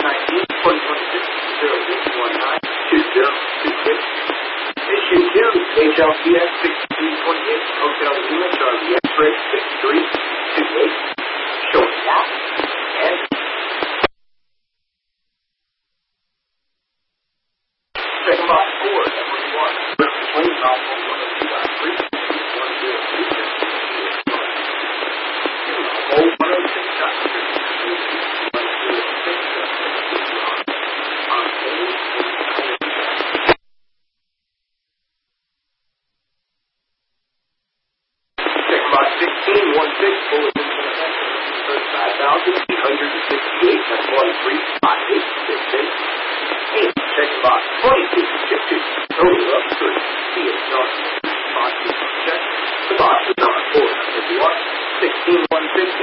Issue 2, HLCS 6328, Hotel Lima, Charlie X-Ray 6328, showing that, and second box 4, number 1, versus 20, box 102, 16, 1-6, full of 35,868, that's 1358, 8, checking box 22, chip 2, total up 3, CS North, box 2, check, the box is on 4, 16, 1-6,